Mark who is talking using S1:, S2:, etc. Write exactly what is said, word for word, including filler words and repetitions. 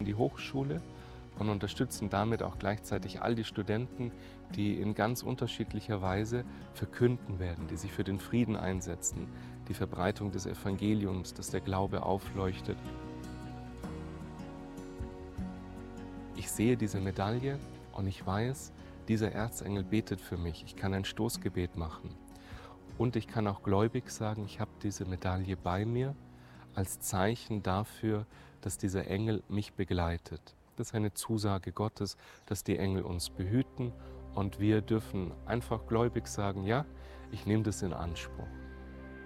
S1: in die Hochschule und unterstützen damit auch gleichzeitig all die Studenten, die in ganz unterschiedlicher Weise verkünden werden, die sich für den Frieden einsetzen, die Verbreitung des Evangeliums, dass der Glaube aufleuchtet. Ich sehe diese Medaille und ich weiß, dieser Erzengel betet für mich. Ich kann ein Stoßgebet machen. Und ich kann auch gläubig sagen, ich habe diese Medaille bei mir als Zeichen dafür, dass dieser Engel mich begleitet. Das ist eine Zusage Gottes, dass die Engel uns behüten und wir dürfen einfach gläubig sagen, ja, ich nehme das in Anspruch.